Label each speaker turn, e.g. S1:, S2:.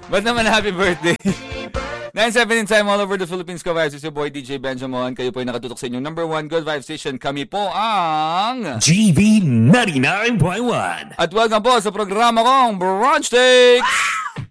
S1: Ba't naman happy birthday? 9:17 time all over the Philippines. Ka-vibes is your boy DJ Benjamin. Kayo po ay nakatutok sa inyong number 1 Good Vibe Station. Kami po ang
S2: GB 99.1.
S1: At welcome po sa programa kong Brunch Takes.